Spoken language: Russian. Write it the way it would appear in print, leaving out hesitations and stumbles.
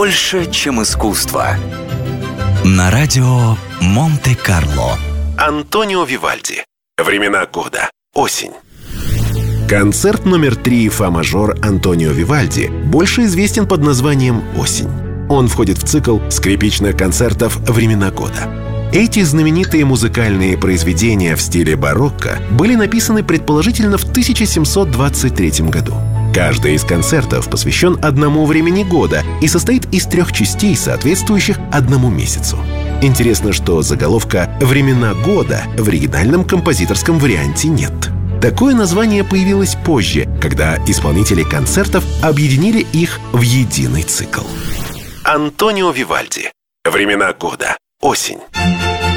больше, чем искусство. На радио Монте-Карло. Антонио Вивальди. Времена года. Осень. Концерт номер 3 фа-мажор Антонио Вивальди больше известен под названием «Осень». Он входит в цикл скрипичных концертов «Времена года». Эти знаменитые музыкальные произведения в стиле барокко были написаны предположительно в 1723 году. Каждый из концертов посвящен одному времени года и состоит из 3 частей, соответствующих одному месяцу. Интересно, что заголовка «Времена года» в оригинальном композиторском варианте нет. Такое название появилось позже, когда исполнители концертов объединили их в единый цикл. Антонио Вивальди. Времена года. Осень.